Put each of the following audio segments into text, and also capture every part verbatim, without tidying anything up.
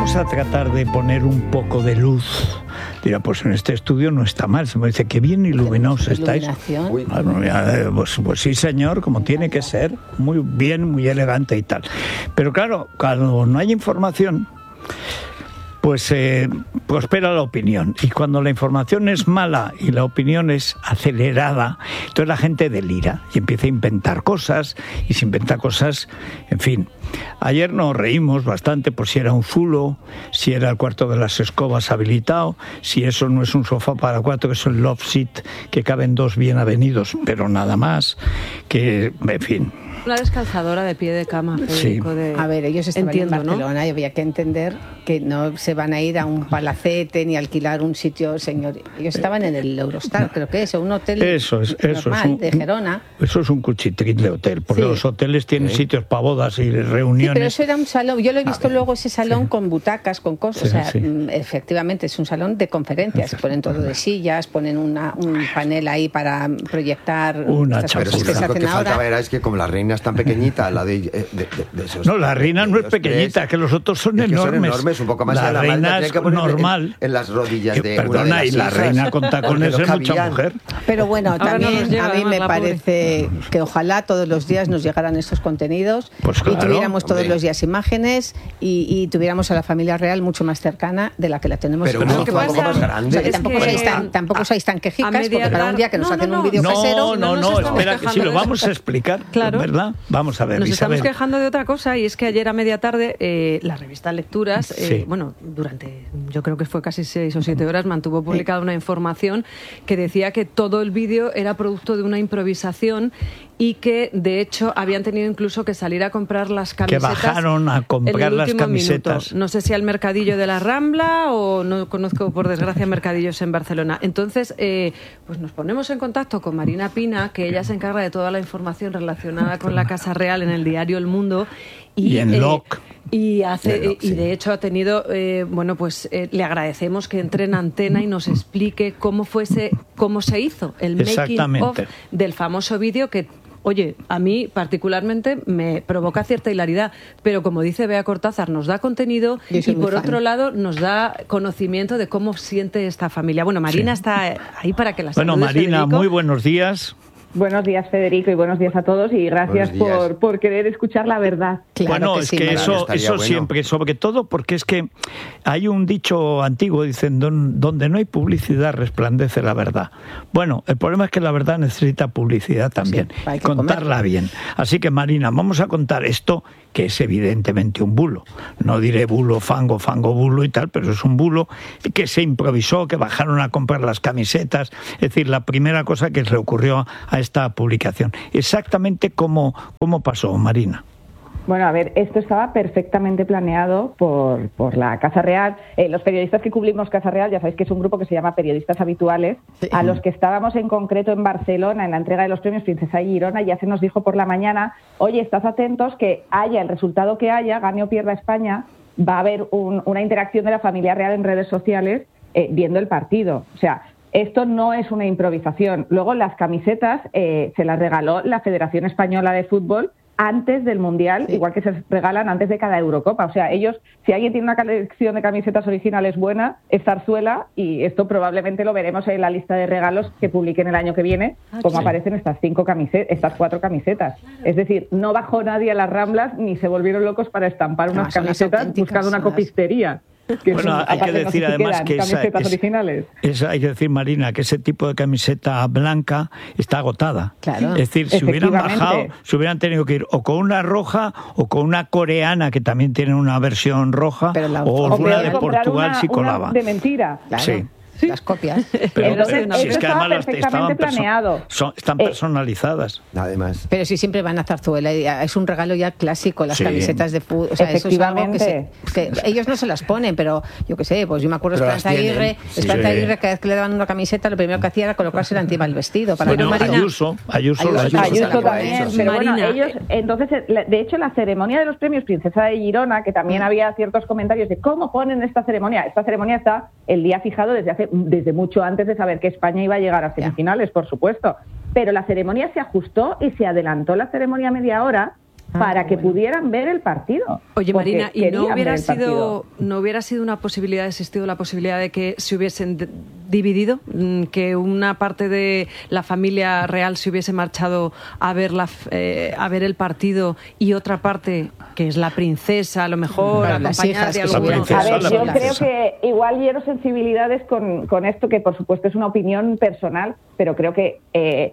vamos a tratar de poner un poco de luz. Dirá, pues en este estudio no está mal. Se me dice, qué bien iluminados estáis. Bueno, ya, pues, pues sí, señor, como tiene que ser. Muy bien, muy elegante y tal. Pero claro, cuando no hay información, pues eh, prospera la opinión. Y cuando la información es mala y la opinión es acelerada, entonces la gente delira y empieza a inventar cosas, y se inventa cosas, en fin. Ayer nos reímos bastante por si era un zulo, si era el cuarto de las escobas habilitado, si eso no es un sofá para cuatro, que es un love seat, que caben dos bien avenidos, pero nada más, que, en fin. Una descalzadora de pie de cama, Federico. Sí. De... A ver, ellos estaban Entiendo, en Barcelona, ¿no? Y había que entender que no se van a ir a un palacete ni alquilar un sitio, señor. Ellos estaban en el Eurostar, creo que es, un hotel eso es, eso normal es un, de Gerona. Eso es un cuchitril de hotel, porque Sí. los hoteles tienen Sí. sitios para bodas y reuniones. Sí, pero eso era un salón. Yo lo he visto luego, ese salón sí. con butacas, con cosas. Sí, o sea, sí. efectivamente es un salón de conferencias. Ponen todo de sillas, ponen una, un panel ahí para proyectar Una estas Pero cosas si que lo se único hacen que faltaba ahora. era es que como la reina es tan pequeñita, la de, de, de, de esos, No, la reina no es los pequeñita, tres, que los otros son es que enormes. son enormes, un poco más la de la reina malta, es tenía que ponerle normal. En, en las rodillas de Eh, una de perdona, las y la hijas, reina con tacones porque no es mucha cabían. mujer. Pero bueno, Ahora no también nos llega, a mí además, me la pobre. parece que ojalá todos los días nos llegaran estos contenidos Pues y claro, tuviéramos todos hombre. los días imágenes y, y tuviéramos a la familia real mucho más cercana de la que la tenemos. Pero en un las poco fotos. más grande. O sea, que Es tampoco que- seáis tan, tampoco seáis tan quejicas, a media porque para un día que nos tarde- hacen no, no, un vídeo no. casero... No, no, no nos no, estamos espera, que sí, quejando lo de vamos eso. a explicar, Claro. ¿verdad? Vamos a ver, Nos Isabel. estamos quejando de otra cosa, y es que ayer a media tarde eh, la revista Lecturas, eh, Sí. bueno, durante yo creo que fue casi seis o siete horas, mantuvo publicada una información que decía que todo el vídeo era producto de una improvisación y que de hecho habían tenido incluso que salir a comprar las camisetas. bajaron a comprar en el las último camisetas. minuto. No sé si al mercadillo de la Rambla o no conozco, por desgracia, mercadillos en Barcelona. Entonces, eh, pues nos ponemos en contacto con Marina Pina, que ella se encarga de toda la información relacionada con la Casa Real en el diario El Mundo. Y, Y en eh, Loc. Y, hace, De Loc, y sí. de hecho ha tenido, eh, bueno, pues eh, le agradecemos que entre en antena y nos explique cómo fuese, cómo se hizo el making of Exactamente. del famoso vídeo que, oye, a mí particularmente me provoca cierta hilaridad, pero como dice Bea Cortázar, nos da contenido Yo soy y muy por fan. otro lado nos da conocimiento de cómo siente esta familia. Bueno, Marina Sí. está ahí para que la Bueno, saludes, Marina, Federico. muy buenos días. Buenos días, Federico, y buenos días a todos, y gracias Buenos días. por, por querer escuchar la verdad. Claro bueno, que es sí, que Marina. eso, Estaría eso bueno. siempre, sobre todo porque es que hay un dicho antiguo, dicen, "Don- donde no hay publicidad resplandece la verdad". Bueno, el problema es que la verdad necesita publicidad también, Sí, hay que contarla bien. Así que, Marina, vamos a contar esto, que es evidentemente un bulo. No diré bulo, fango, fango, bulo y tal, pero es un bulo que se improvisó, que bajaron a comprar las camisetas. Es decir, la primera cosa que le ocurrió a esta publicación. Exactamente cómo, cómo pasó, Marina. Bueno, a ver, esto estaba perfectamente planeado por, por la Casa Real. Eh, los periodistas que cubrimos Casa Real, ya sabéis que es un grupo que se llama Periodistas Habituales, Sí. a los que estábamos en concreto en Barcelona en la entrega de los premios Princesa de Girona, ya se nos dijo por la mañana, oye, estad atentos que haya el resultado que haya, gane o pierda España, va a haber un- una interacción de la familia real en redes sociales eh, viendo el partido. O sea, esto no es una improvisación. Luego las camisetas eh, se las regaló la Federación Española de Fútbol antes del Mundial, Sí. igual que se regalan antes de cada Eurocopa. O sea, ellos, si alguien tiene una colección de camisetas originales buena, es Zarzuela, y esto probablemente lo veremos en la lista de regalos que publiquen el año que viene, Ah, como sí. aparecen estas cinco camisetas, estas cuatro camisetas. Es decir, no bajó nadie a las Ramblas ni se volvieron locos para estampar No, unas son las camisetas auténticas, buscando una son las- copistería. Que Bueno, son- hay que aparte, no sé decir si además quedan que esa, camisetas es- originales. esa- hay que decir, Marina, que ese tipo de camiseta blanca está agotada. Claro. Es decir, si hubieran Efectivamente. bajado, si hubieran tenido que ir o con una roja o con una coreana, que también tiene una versión roja, Pero la- o o O una peor, de comprar Portugal una- si una colaba. de mentira. Claro, Sí. las copias. Pero, Entonces, pero eso si es que estaba además las perfectamente estaban perso- planeado. son- están Eh, personalizadas. Además. Pero sí, siempre van a Zarzuela. y Es un regalo ya clásico, las Sí. camisetas de fútbol. O sea, eso es algo que, se- Efectivamente. que ellos no se las ponen, pero yo qué sé, pues yo me acuerdo de Pero las Esperanza tienen, Aguirre. sí. Esperanza Sí. Aguirre, cada vez que le daban una camiseta, lo primero que hacía era colocársela encima del vestido. Para Bueno, que no Bueno, Marina- Ayuso, Ayuso, lo Ayuso, Ayuso. Ayuso Ayuso la también, puede. pero bueno, Marina, ellos, eh. entonces, la- de hecho, la ceremonia de los premios Princesa de Girona, que también había ciertos comentarios de cómo ponen esta ceremonia. Esta ceremonia está el día fijado desde hace desde mucho antes de saber que España iba a llegar a semifinales, por supuesto. Pero la ceremonia se ajustó y se adelantó la ceremonia media hora para ah, que bueno. pudieran ver el partido. Oye, Marina, ¿y no hubiera sido partido. no hubiera sido una posibilidad, existido la posibilidad de que se hubiesen d- dividido, que una parte de la familia real se hubiese marchado a ver la, eh, a ver el partido y otra parte, que es la princesa, a lo mejor Claro, las acompañada hijas, de que son algunos? princesas, A ver, la yo princesa. creo que igual hiero sensibilidades con, con esto, que por supuesto es una opinión personal, pero creo que eh,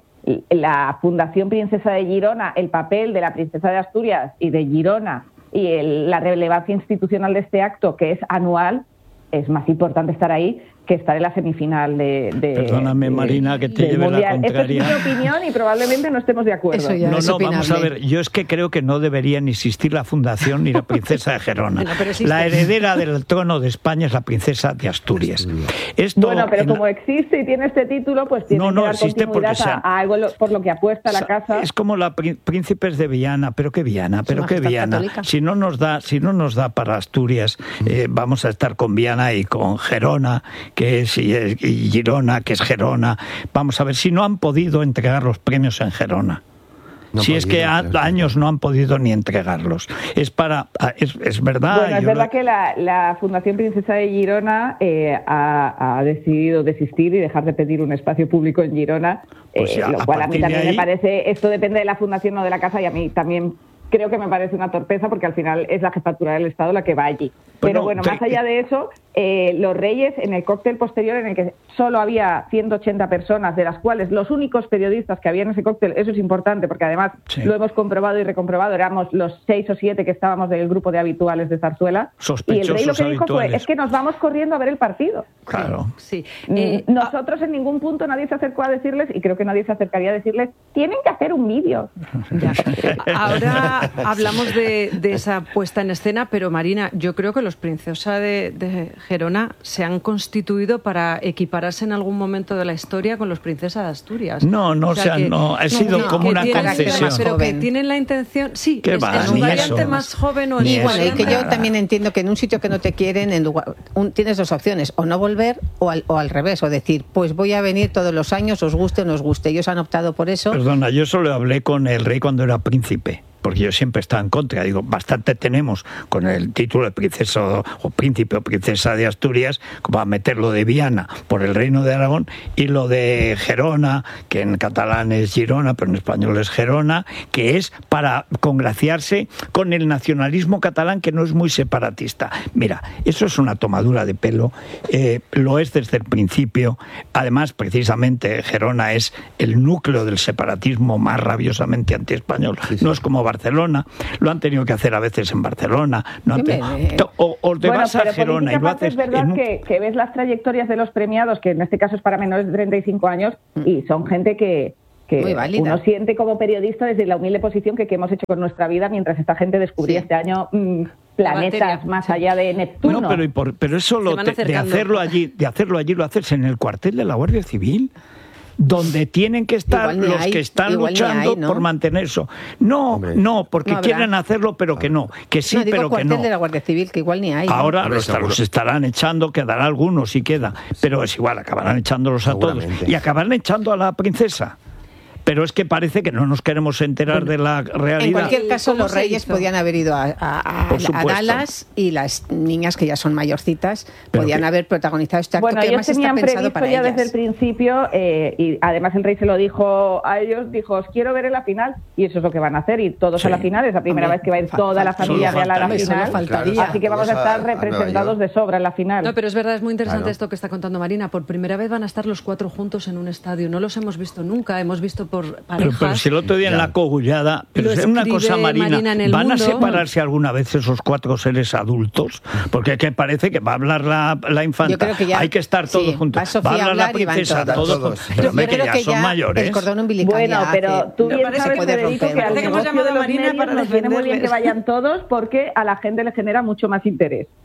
la Fundación Princesa de Girona, el papel de la Princesa de Asturias y de Girona y el, la relevancia institucional de este acto, que es anual, es más importante estar ahí que estar en la semifinal de... de Perdóname, de, Marina, que te del lleve Mundial. la contraria. Esto es mi opinión y probablemente no estemos de acuerdo. Eso ya No, es no, vamos a opinable. ver, yo es que creo que no debería ni existir la fundación ni la princesa de Gerona. Bueno, pero existe. La heredera del trono de España es la princesa de Asturias. Esto Bueno, pero en como la- existe y tiene este título, pues tiene No, que no, dar existe continuidad porque sea- a, a algo lo- por lo que apuesta la casa. Es como la prí- príncipes de Viana, pero qué Viana, pero qué majestad Viana. católica. Si no nos da, si no nos da para Asturias, eh, vamos a estar con Viana y con Gerona, que es y, es- y Girona, que es Gerona. Vamos a ver si no han podido entregar los premios en Gerona. No si han es que podido, ha- claro. años no han podido ni entregarlos. Es para, es, es verdad. Bueno, es yo verdad lo- que la, la Fundación Princesa de Girona eh, ha, ha decidido desistir y dejar de pedir un espacio público en Girona, Pues eh, ya, lo a cual a mí partir de también ahí- me parece, esto depende de la Fundación, no de la casa, y a mí también creo que me parece una torpeza porque al final es la jefatura del Estado la que va allí. Pero Bueno, bueno, te- más allá de eso, eh, los Reyes, en el cóctel posterior en el que solo había ciento ochenta personas, de las cuales los únicos periodistas que había en ese cóctel, eso es importante porque además Sí. lo hemos comprobado y recomprobado, éramos los seis o siete que estábamos del grupo de habituales de Zarzuela, y el Rey lo Sospechosos que dijo fue, habituales. es que nos vamos corriendo a ver el partido. Claro. Sí. Mm, Eh, Nosotros en ningún punto nadie se acercó a decirles, y creo que nadie se acercaría a decirles, tienen que hacer un vídeo. Ya. Ahora hablamos de, de esa puesta en escena, pero Marina, yo creo que los Princesa de, de Gerona se han constituido para equipararse en algún momento de la historia con los Princesa de Asturias. No, no, o sea, no, ha sido no, como que una tienen- concesión. Pero que Joven. tienen la intención, sí, ¿Qué es, va? es un Ni variante eso. más joven o Ni Y bueno, y que yo Nada. también entiendo que en un sitio que no te quieren, en lugar, un- tienes dos opciones, o no volver o al, o al revés, o decir, pues voy a venir todos los años, os guste o no os guste. Ellos han optado por eso. Perdona, yo solo hablé con el rey cuando era príncipe, porque yo siempre estaba en contra. Digo, bastante tenemos con el título de princesa o príncipe o princesa de Asturias como a meterlo de Viana por el reino de Aragón y lo de Gerona, que en catalán es Girona, pero en español es Gerona, que es para congraciarse con el nacionalismo catalán, que no es muy separatista. Mira, eso es una tomadura de pelo, eh, lo es desde el principio. Además, precisamente, Gerona es el núcleo del separatismo más rabiosamente antiespañol. Sí, sí. No es como Barcelona, lo han tenido que hacer a veces en Barcelona. No han Hombre, te- eh. o, o te Bueno, vas a pero por Gerona y política lo aparte haces es verdad en un- que, que ves las trayectorias de los premiados, que en este caso es para menores de treinta y cinco años, y son gente que, que Muy válida. uno siente como periodista desde la humilde posición que, que hemos hecho con nuestra vida mientras esta gente descubría Sí. este año mm, planetas materia. más allá de Neptuno. No, pero, y por- pero eso Se lo van te- de acercando. hacerlo allí, de hacerlo allí lo haces en el cuartel de la Guardia Civil, donde tienen que estar Igual ni los hay, que están igual ni luchando hay, ¿no? por mantener eso. No, Hombre. no, porque No habrá. quieren hacerlo, pero que no, que sí, no, digo pero que cuartel no. de la Guardia Civil, que igual ni hay. ¿no? Ahora Hombre, los, seguro. los estarán echando, quedará algunos si queda, pero es igual, acabarán echándolos a todos Seguramente. y acabarán echando a la princesa. Pero es que parece que no nos queremos enterar de la realidad. En cualquier caso, ¿Cómo los se reyes hizo? podían haber ido a, a- a- Por a supuesto. Dallas y las niñas que ya son mayorcitas Pero podían que- haber protagonizado este acto Bueno, que ellos además está tenían pensado previsto para ya ellas. desde el principio, eh, y además el rey se lo dijo a ellos, dijo, os quiero ver en la final, y eso es lo que van a hacer, ir todos Sí. a la final, es la primera Hombre, vez que va a ir fa- toda la fa- familia solo real a la faltaría. final, Solo faltaría. Claro, así que vamos a vamos a- estar a Nueva representados York. de sobra en la final. No, pero es verdad, es muy interesante Claro. esto que está contando Marina. Por primera vez van a estar los cuatro juntos en un estadio. No los hemos visto nunca. Hemos visto por Pero, parejas. pero si el otro día en Ya. la cogullada, pero Lo es una escribe cosa, Marina, Marina en El ¿van a Mundo? separarse alguna vez esos cuatro seres adultos? Porque es que parece que va a hablar la, la infanta. Yo creo que ya- Hay que estar todos sí, juntos. va Sofía a a hablar la hablar y van princesa, todos. todos. Todos. Pero Yo hombre, que creo ya que son ya mayores. el cordón umbilical Bueno, ya pero hace- tú no bien parece sabes, puede Federico, romper. que al Dejemos negocio llamar de a los Marina medios para nos viene muy bien defenderles. que vayan todos porque a la gente le genera mucho más interés.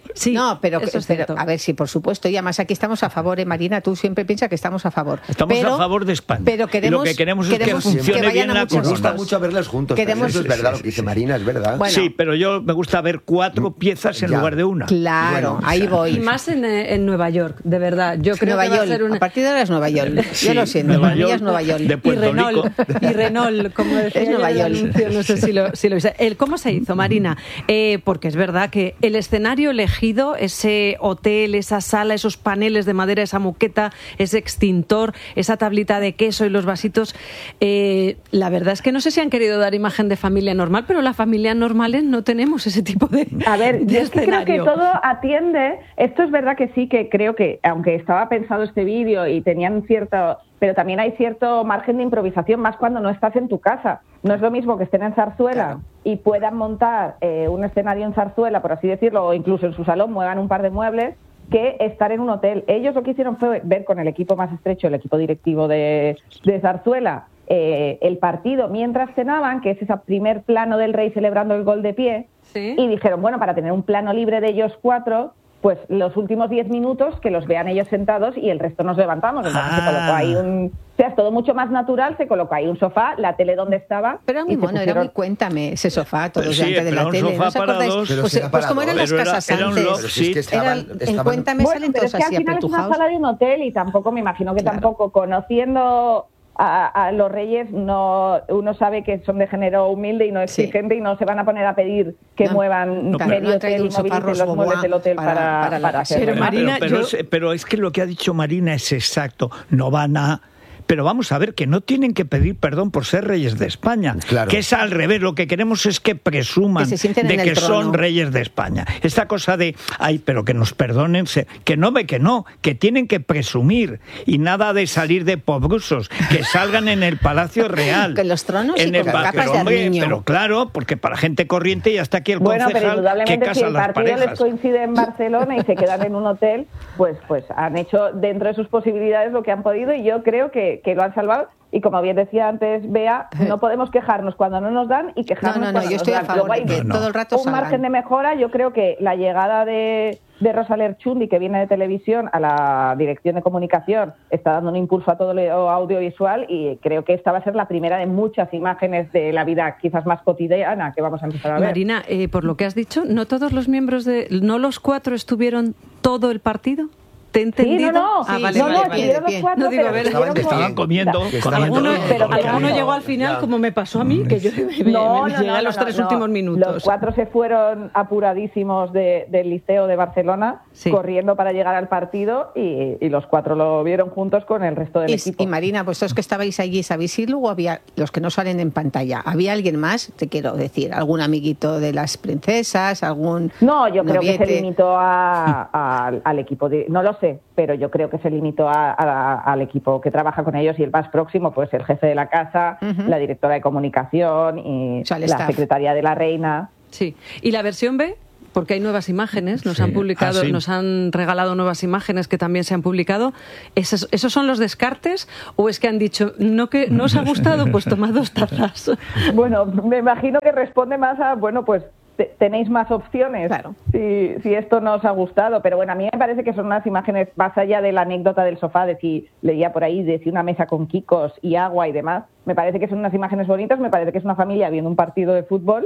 Sí, no, pero, eso es pero cierto. a ver, sí, por supuesto. Y además aquí estamos a favor, ¿eh, Marina? Tú siempre piensas que estamos a favor. Estamos pero, a favor de España. Pero queremos, y lo que queremos, queremos es que funcione que bien la muchos Me gusta corona. mucho verlos juntos. Queremos- Eso es verdad, Sí, lo que dice sí, Marina, es verdad. Bueno. Sí, pero yo me gusta ver cuatro piezas en Ya. lugar de una. Claro, Bueno, ahí o sea, voy. Y más en, eh, en Nueva York, de verdad. Yo creo Nueva que va a York. ser una... A partir de ahora es Nueva York. Yo Sí, lo siento, Nueva para mí ya York es Nueva York. de Y Puerto Renault, Rico. y Renault, como decía Es yo Nueva en el York. anuncio, no sé si lo, si lo viste. El, ¿Cómo se hizo, Marina? Eh, porque es verdad que el escenario elegido, ese hotel, esa sala, esos paneles de madera, esa moqueta, ese extintor, esa tablita de queso y los vasitos, eh, la verdad es que no sé si han querido dar imagen de familia normal, pero las familias normales no tenemos ese tipo de A ver, de yo es que creo que escenario. todo atiende. Esto es verdad que sí, que creo que, aunque estaba pensado este vídeo y tenían cierto. Pero también hay cierto margen de improvisación, más cuando no estás en tu casa. No es lo mismo que estén en Zarzuela Claro. y puedan montar eh, un escenario en Zarzuela, por así decirlo, o incluso en su salón muevan un par de muebles, que estar en un hotel. Ellos lo que hicieron fue ver con el equipo más estrecho, el equipo directivo de, de Zarzuela, eh, el partido mientras cenaban, que es ese primer plano del rey celebrando el gol de pie, ¿Sí? y dijeron, bueno, para tener un plano libre de ellos cuatro, pues los últimos diez minutos que los vean ellos sentados y el resto nos levantamos. Entonces Ah. se colocó ahí un... O sea, es todo mucho más natural, se colocó ahí un sofá, la tele donde estaba... Pero era muy y se mono, era pusieron- muy cuéntame ese sofá, todos Sí, delante de pero la un tele. sofá ¿No os para acordáis? dos. Pero Pues, si era pues para como eran dos. las Pero era- casas era un antes. loft, Pero si es que estaban, Eran- en estaban- Cuéntame Bueno, salen pero es todos que al así final es una apretujados. sala de un hotel y tampoco me imagino que Claro. tampoco conociendo a, a los reyes no uno sabe que son de género humilde y no Sí. exigente y no se van a poner a pedir que No, muevan no, pero medio no han traído hotel y un sofá movilicen los Roche muebles Beaubois del hotel para- para, para la para casa. hacerlo. Pero Ah, Marina, pero, pero yo- es, pero es que lo que ha dicho Marina es exacto. No van a... Pero vamos a ver, que no tienen que pedir perdón por ser reyes de España. Claro. Que es al revés. Lo que queremos es que presuman Que se sienten de en el que trono. son reyes de España. Esta cosa de, ay, pero que nos perdonen, se- que no ve que no, que tienen que presumir. Y nada de salir de pobrusos, que salgan en el Palacio Real. Con los tronos y En el con pa- capas pero, de hombre, armiño. pero claro, porque para gente corriente ya está aquí el Bueno, pero concejal que indudablemente si casa a el las partido les parejas. coincide en Barcelona y se quedan en un hotel, pues pues han hecho dentro de sus posibilidades lo que han podido y yo creo que, que lo han salvado. Y como bien decía antes Bea, no podemos quejarnos cuando no nos dan y No, quejarnos no, no, cuando yo nos estoy a dan. favor Luego hay de que No, no. todo el rato un salgan. margen de mejora. Yo creo que la llegada de, de Rosa Lerchundi, que viene de televisión, a la dirección de comunicación, está dando un impulso a todo lo audiovisual y creo que esta va a ser la primera de muchas imágenes de la vida quizás más cotidiana que vamos a empezar a ver. Marina, eh, por lo que has dicho, ¿no todos los miembros de... ¿No los cuatro estuvieron todo el partido? ¿Te he Sí, entendido? no, no, Ah, sí, vale, no, vale, no, vale. estuvieron los Bien. cuatro, No digo, pero a ver, estuvieron que con- estaban comiendo, Que comiendo. Alguno, Comiendo, pero alguno comiendo. llegó al final, Ya. como me pasó a mí, que yo me, me- No, me no, llegué no, a los no, tres no. últimos minutos. Los cuatro se fueron apuradísimos de- del Liceo de Barcelona, Sí. corriendo para llegar al partido y, y los cuatro lo vieron juntos con el resto del Y, equipo. y Marina, vosotros que estabais allí, ¿sabéis si luego había los que no salen en pantalla? ¿Había alguien más? Te quiero decir, ¿algún amiguito de las princesas? ¿Algún No, yo creo que se noviete? limitó a- a- al- al equipo, de, no lo sé, pero yo creo que se limitó a- a- al equipo que trabaja con ellos y el más próximo, pues el jefe de la casa, Ujú. la directora de comunicación y O sea, el la staff. secretaria de la reina. Sí. ¿Y la versión B? Porque hay nuevas imágenes, nos Sí. han publicado, Ah, sí. nos han regalado nuevas imágenes que también se han publicado. ¿Esos, esos son los descartes o es que han dicho, no que no os ha gustado, pues tomad dos tazas? Bueno, me imagino que responde más a, bueno, pues te- tenéis más opciones Claro. si, si esto no os ha gustado. Pero bueno, a mí me parece que son unas imágenes, más allá de la anécdota del sofá, de si leía por ahí, de si una mesa con quicos y agua y demás, me parece que son unas imágenes bonitas, me parece que es una familia viendo un partido de fútbol.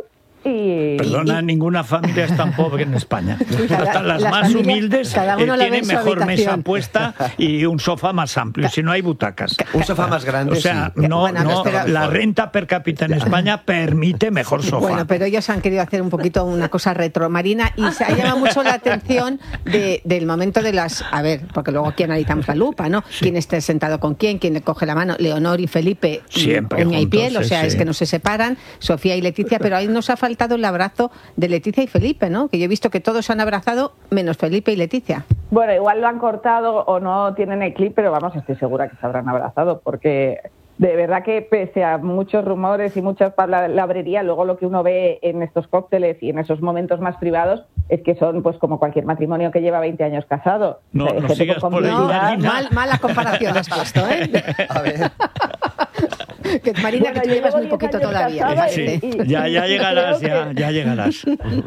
Y, Perdona, y- ninguna familia es tan pobre en España. Cada- Hasta las las más familias, humildes cada eh, uno la ve tienen en su mejor mesa habitación. puesta y un sofá más amplio, si no hay butacas. Un sofá más grande, O sea, sí. no, Bueno, no, pero- la renta per cápita en España permite mejor sofá. Bueno, pero ellos han querido hacer un poquito una cosa retro, Marina, y se ha llamado mucho la atención de- del momento de las... A ver, porque luego aquí analizamos la lupa, ¿no? Quién está sentado con quién, quién le coge la mano. Leonor y Felipe, Siempre uña y juntos, piel, o sí, sea, sí. es que no se separan. Sofía y Leticia, pero ahí nos ha faltado el abrazo de Leticia y Felipe, ¿no? Que yo he visto que todos se han abrazado, menos Felipe y Leticia. bueno, igual lo han cortado o no tienen el clip, pero vamos, estoy segura que se habrán abrazado, porque de verdad que pese a muchos rumores y mucha palabrería, luego lo que uno ve en estos cócteles y en esos momentos más privados es que son pues como cualquier matrimonio que lleva veinte años casado. No, O sea, no gente sigas con por ahí, No, complicidad. Marina. mal, mala comparación has puesto, ¿eh? A ver. Que Marina, Bueno, que tú yo llevas llevo muy poquito diez años todavía, me casada Sí, parece. y- ya, ya y llegarás, creo ya, que- ya llegarás.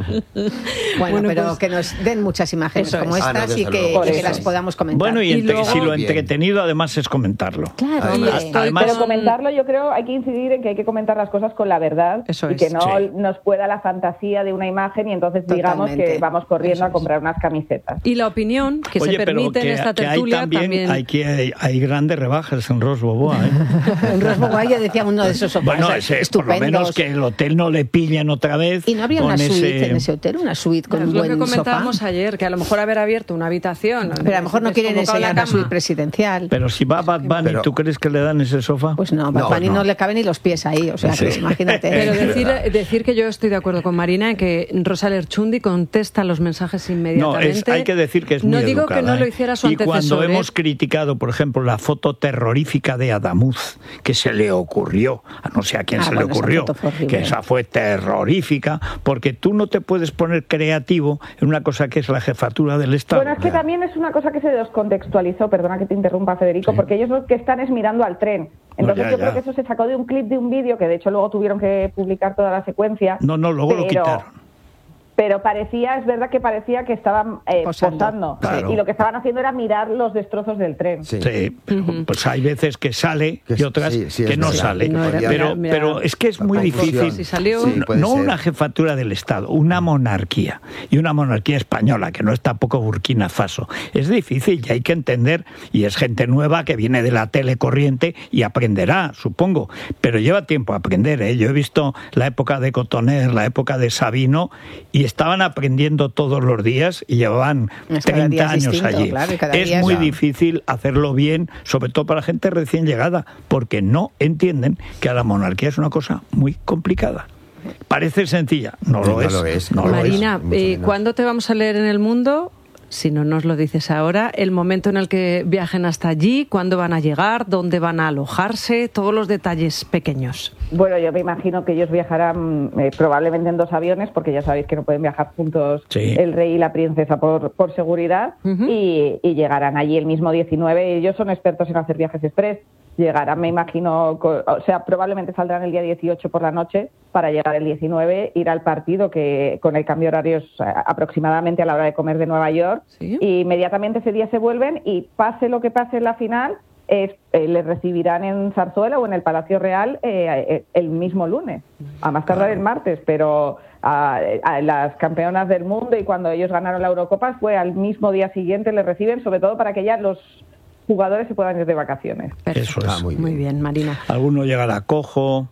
Bueno, Bueno, pero pues- que nos den muchas imágenes Eso como es. Ah, no, estas desde y que, luego. y que Por las eso. podamos comentar. Bueno, y, Y entre- luego- si lo Bien. entretenido además es comentarlo. Claro, Además- hombre. además- Pero comentarlo, yo creo, hay que incidir en que hay que comentar las cosas con la verdad Eso y es. que no Sí. nos pueda la fantasía de una imagen y entonces digamos Totalmente. que vamos corriendo Eso a es. comprar unas camisetas. Y la opinión que Oye, se pero permite que, en esta que hay tertulia también, también. Hay, que, hay, hay grandes rebajas en Ros Boboa, ¿eh? En Rosboguay ya decía uno de esos sofás Bueno, ese, por lo estupendos. menos que el hotel no le pillen otra vez. Y no habría con una suite ese- en ese hotel, una suite con Es un lo buen que comentábamos sofá. ayer, que a lo mejor haber abierto una habitación. Pero a lo mejor no quieren desconvocado enseñar la la suite cama. presidencial. Pero si va Bad Bunny, Pero- ¿tú crees que le dan ese sofá? Pues no, Bad No, Bunny no. no. le caben ni los pies ahí, o sea, que Sí. imagínate. Pero Es decir, verdad. decir que yo estoy de acuerdo con Marina en que Rosa Lerchundi contesta los mensajes No, inmediatamente. es, hay que decir que es muy No digo educada, que no lo ¿eh? hiciera su Y antecesor. cuando ¿eh? hemos criticado, por ejemplo, la foto terrorífica de Adamuz, que se le ocurrió, a no sé a quién Ah, se bueno, le esa ocurrió, foto fue horrible. que esa fue terrorífica, porque tú no te puedes poner creativo en una cosa que es la jefatura del Estado. Bueno, es que también es una cosa que se descontextualizó, perdona que te interrumpa, Federico, Sí. porque ellos lo que están es mirando al tren. Entonces ya, yo ya. creo que eso se sacó de un clip de un vídeo, que de hecho luego tuvieron que publicar toda la secuencia. No, no, luego lo pero- quitaron. Pero parecía, es verdad que parecía que estaban eh, Posando. posando. Claro. Y lo que estaban haciendo era mirar los destrozos del tren. Sí. Sí, pero, pues hay veces que sale Que y otras sí, sí, que es no verdad. sale. No era- pero, mira, pero mira, es que es muy la difícil. confusión. Si salió- Sí, No, puede no ser. una jefatura del Estado, una monarquía. Y una monarquía española, que no es tampoco Burkina Faso. Es difícil y hay que entender. Y es gente nueva que viene de la tele corriente y aprenderá, supongo. Pero lleva tiempo a aprender, ¿eh? Yo he visto la época de Cotoner, la época de Sabino, y estaban aprendiendo todos los días y llevaban Es cada día treinta es años distinto, allí. claro, y cada es día es- muy Ya. difícil hacerlo bien, sobre todo para gente recién llegada, porque no entienden que a la monarquía es una cosa muy complicada. Parece sencilla, no No lo es. lo es, no no lo lo es. Marina, mucho eh, menos. ¿cuándo te vamos a leer en El Mundo? Si no nos lo dices ahora, el momento en el que viajen hasta allí, cuándo van a llegar, dónde van a alojarse, todos los detalles pequeños. Bueno, yo me imagino que ellos viajarán eh, probablemente en dos aviones, porque ya sabéis que no pueden viajar juntos Sí. el rey y la princesa por, por seguridad, Ujú. y, y llegarán allí el mismo diecinueve. Ellos son expertos en hacer viajes express. Llegarán, me imagino, co- o sea, probablemente saldrán el día dieciocho por la noche para llegar el diecinueve, ir al partido, que con el cambio horario es eh, aproximadamente a la hora de comer de Nueva York, Sí. y inmediatamente ese día se vuelven y pase lo que pase en la final, es, eh, les recibirán en Zarzuela o en el Palacio Real eh, eh, el mismo lunes, a más tardar el martes, pero a, a las campeonas del mundo y cuando ellos ganaron la Eurocopa fue al mismo día siguiente, les reciben, sobre todo para que ya los jugadores se puedan ir de vacaciones. Eso es. Ah, muy Muy bien. bien, Marina. Alguno llegará cojo,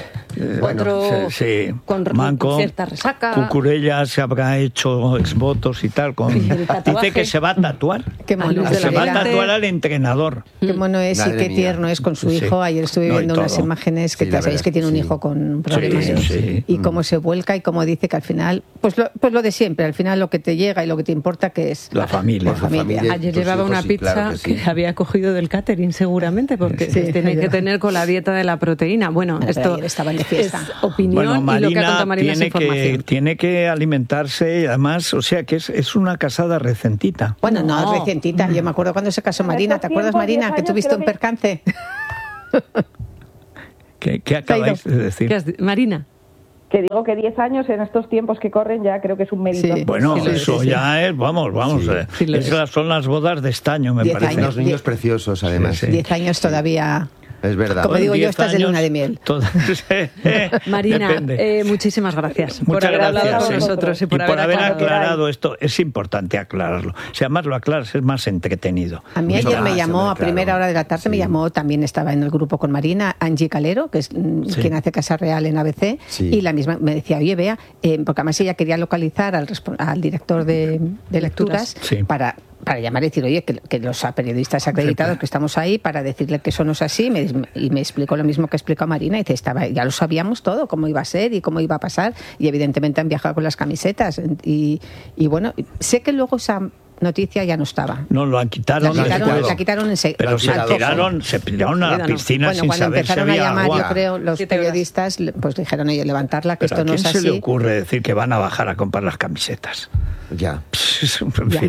Bueno, Otro sí, con re- manco, cierta resaca. Cucurella se habrá hecho exvotos y tal. Con, Y el tatuaje. dice que se va a tatuar. Qué A mono. Luis de Se la va a Vega. tatuar al entrenador. Qué mono es Madre y qué mía. tierno es con su Sí. hijo. Ayer estuve No, y viendo unas todo. imágenes que Sí, ya la sabéis verdad que es tiene que un sí. hijo con problemas. Sí, ¿no? sí. Y cómo se vuelca y cómo dice que al final, pues lo, pues lo de siempre, al final lo que te llega y lo que te importa que es La familia. La familia. Ayer tus llevaba hijos, una sí, pizza claro que, sí. había cogido del catering seguramente, porque Sí, se tiene que ya. tener con la dieta de la proteína. Bueno, Bueno, pero esto ayer estaban de fiesta. es opinión Bueno, y lo que ha Marina, contado Marina es tiene, que, información. tiene que alimentarse y además, o sea, que es, es una casada recentita. Bueno, no, No. es recientita. Yo me acuerdo cuando se casó En Marina. estos ¿Te acuerdas, tiempos, Marina, diez que años, tuviste creo un que- percance? ¿Qué, qué acabáis de ¿Qué decir? has di- Marina, Que digo que diez años en estos tiempos que corren ya creo que es un mérito. Sí. Bueno, Sí, sí, eso sí, sí. ya es, vamos, vamos. Sí. eh, Sí, lo es. esas son las bodas de estaño, me Diez parece. años. Unos niños Die- preciosos, además. Sí, sí. Diez años todavía. Es verdad. Como digo yo, diez estás de años, luna de miel. todo- Marina, Depende. eh, muchísimas gracias por Muchas haber hablado gracias, con sí. nosotros y por, y por haber aclarado. aclarado esto. Es importante aclararlo. Si además lo aclaras, es más entretenido. A mí Mucho ayer me más, llamó hombre, a claro. primera hora de la tarde, me Sí. llamó, también estaba en el grupo con Marina, Angie Calero, que es mm, Sí. quien hace Casa Real en A B C, Sí. y la misma me decía, oye, Bea, eh, porque además ella quería localizar al, respo- al director de, de lecturas Sí. para, para llamar y decir, oye, que, que los periodistas acreditados Sí. que estamos ahí, para decirle que eso no es así, me- y me explicó lo mismo que explicó Marina, y dice, estaba, ya lo sabíamos todo, cómo iba a ser y cómo iba a pasar, y evidentemente han viajado con las camisetas, y, y bueno, sé que luego esa noticia ya no estaba. No, lo han quitado. La lo han quitaron, quitado. la quitaron enseguida. Pero se Al cojo. tiraron, se tiraron a la Cuídalo. piscina Bueno, sin cuando saber si empezaron a había llamar, agua. yo creo, los Siete horas. periodistas, pues dijeron, oye, levantarla, que Pero esto ¿a no quién es se así. le ocurre decir que van a bajar a comprar las camisetas? Ya. En Ya. fin.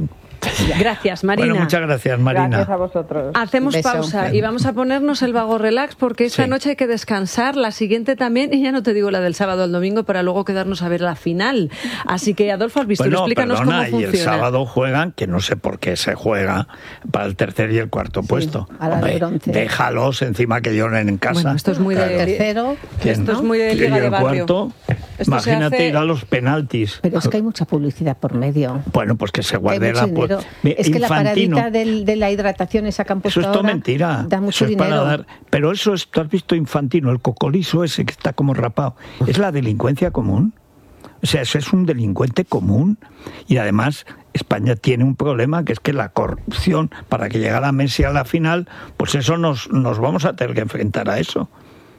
Gracias, Marina. Bueno, muchas gracias, Marina. Gracias a vosotros. Hacemos Beso. pausa y vamos a ponernos el vago relax porque esta Sí. noche hay que descansar, la siguiente también, y ya no te digo la del sábado al domingo para luego quedarnos a ver la final. Así que, Adolfo Albistur, Bueno, explícanos perdona, cómo y funciona. el sábado juegan, que no sé por qué se juega, para el tercer y el cuarto puesto. a la de Hombre, bronce. déjalos encima que lloren en casa. Bueno, esto es muy El de... tercero, ¿Quién? Esto es muy de Y liga de el barrio. cuarto, Esto imagínate se hace- ir a los penaltis. pero es que hay mucha publicidad por medio. Bueno, pues que se Hay guarde mucho la... pues, dinero. mi- Es que la Infantino. paradita del- de la hidratación esa que han puesto Eso es todo ahora mentira. da mucho Eso es para dinero. dar- Pero eso es, tú has visto Infantino, el cocolizo ese que está como rapado. Es la delincuencia común. O sea, eso es un delincuente común. Y además, España tiene un problema, que es que la corrupción, para que llegara Messi a la final, pues eso nos, nos vamos a tener que enfrentar a eso.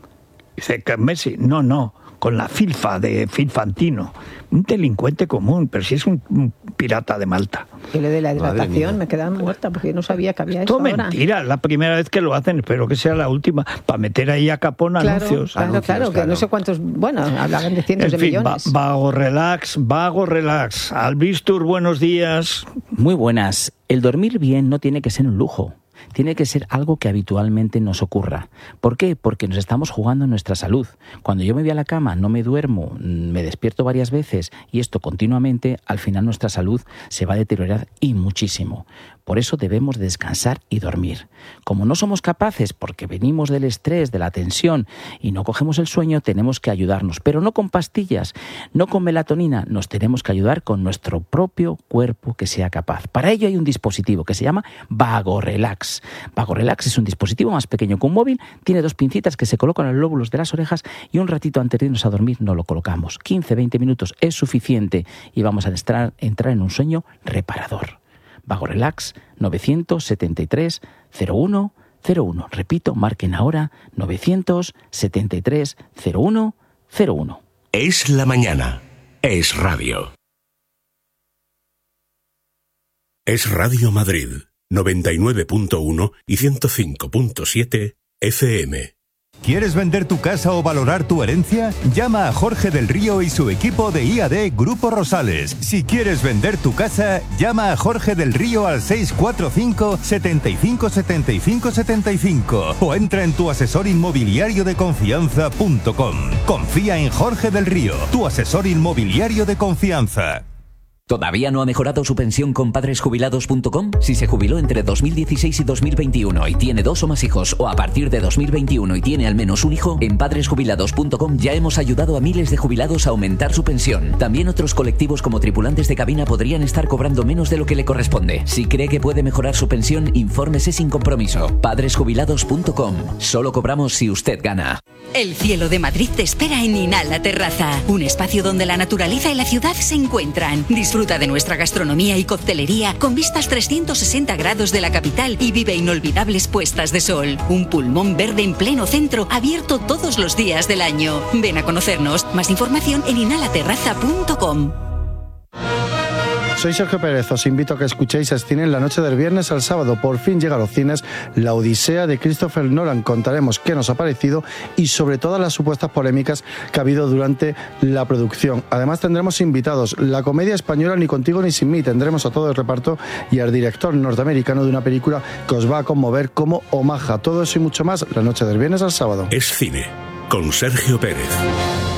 Dice que Messi, no, no, con la filfa de Filfantino. Un delincuente común, pero si es un, un pirata de Malta. Y lo de la Madre hidratación mía. me quedaba muerta porque yo no sabía que había eso Todo ahora. mentira, es la primera vez que lo hacen, espero que sea la última, para meter ahí a capón Claro, anuncios. claro, Anuncios, claro, que claro. no sé cuántos, bueno, hablaban de cientos En de fin, va- millones. vago relax, vago relax. Albistur, buenos días. Muy buenas. El dormir bien no tiene que ser un lujo. Tiene que ser algo que habitualmente nos ocurra. ¿Por qué? Porque nos estamos jugando nuestra salud. Cuando yo me voy a la cama, no me duermo, me despierto varias veces y esto continuamente, al final nuestra salud se va a deteriorar y muchísimo. Por eso debemos descansar y dormir. Como no somos capaces, porque venimos del estrés, de la tensión y no cogemos el sueño, tenemos que ayudarnos. Pero no con pastillas, no con melatonina, nos tenemos que ayudar con nuestro propio cuerpo que sea capaz. Para ello hay un dispositivo que se llama Vago Relax. Vago Relax es un dispositivo más pequeño que un móvil, tiene dos pincitas que se colocan en los lóbulos de las orejas y un ratito antes de irnos a dormir no lo colocamos. quince a veinte minutos es suficiente y vamos a entrar, entrar en un sueño reparador. Vago Relax nueve siete tres cero uno cero uno. Repito, marquen ahora nueve siete tres cero uno cero uno. Es la mañana. Es radio. Es Radio Madrid, noventa y nueve punto uno y ciento cinco punto siete F M. ¿Quieres vender tu casa o valorar tu herencia? Llama a Jorge del Río y su equipo de I A D Grupo Rosales. Si quieres vender tu casa, llama a Jorge del Río al seis cuatro cinco, siete cinco siete cinco siete cinco o entra en tu asesor inmobiliario de confianza punto com. Confía en Jorge del Río, tu asesor inmobiliario de confianza. ¿Todavía no ha mejorado su pensión con padres jubilados punto com? Si se jubiló entre dos mil dieciséis y dos mil veintiuno y tiene dos o más hijos, o a partir de dos mil veintiuno y tiene al menos un hijo, en padres jubilados punto com ya hemos ayudado a miles de jubilados a aumentar su pensión. También otros colectivos como tripulantes de cabina podrían estar cobrando menos de lo que le corresponde. Si cree que puede mejorar su pensión, infórmese sin compromiso. padres jubilados punto com. Solo cobramos si usted gana. El cielo de Madrid te espera en Inala Terraza, un espacio donde la naturaleza y la ciudad se encuentran. Disfruta de nuestra gastronomía y coctelería con vistas trescientos sesenta grados de la capital y vive inolvidables puestas de sol. Un pulmón verde en pleno centro, abierto todos los días del año. Ven a conocernos. Más información en inala terraza punto com. Soy Sergio Pérez, os invito a que escuchéis Escine en la noche del viernes al sábado. Por fin llega a los cines La Odisea de Christopher Nolan. Contaremos qué nos ha parecido y sobre todas las supuestas polémicas que ha habido durante la producción. Además tendremos invitados, la comedia española Ni contigo ni sin mí. Tendremos a todo el reparto y al director norteamericano de una película que os va a conmover como Omaha. Todo eso y mucho más la noche del viernes al sábado. Es cine, con Sergio Pérez.